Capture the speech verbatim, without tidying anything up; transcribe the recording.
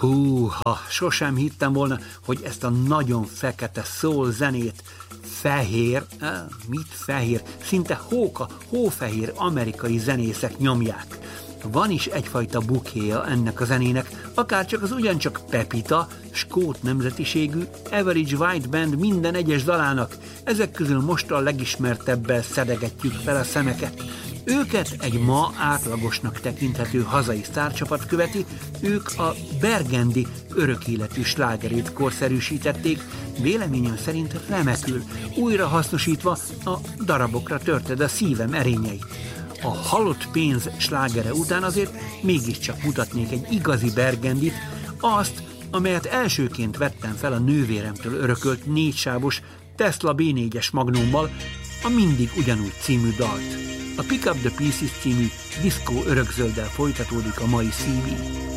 Húha, sosem hittem volna, hogy ezt a nagyon fekete soul zenét fehér, eh, mit fehér, szinte hóka, hófehér amerikai zenészek nyomják. Van is egyfajta bukéja ennek a zenének, akárcsak az ugyancsak Pepita, skót nemzetiségű Average White Band minden egyes dalának, ezek közül most a legismertebbel szedegetjük fel a szemeket. Őket egy ma átlagosnak tekinthető hazai sztárcsapat követi, ők a Burgundy örök életű slágerét korszerűsítették, véleményem szerint remekül, újra hasznosítva a darabokra törted a szívem erényeit. A halott pénz slágere után azért mégiscsak mutatnék egy igazi Burgundyt, azt, amelyet elsőként vettem fel a nővéremtől örökölt négysávos Tesla bé négyes magnummal, a Mindig ugyanúgy című dalt. A Pick Up the Pieces című diszkó örökzölddel folytatódik a mai cé dé.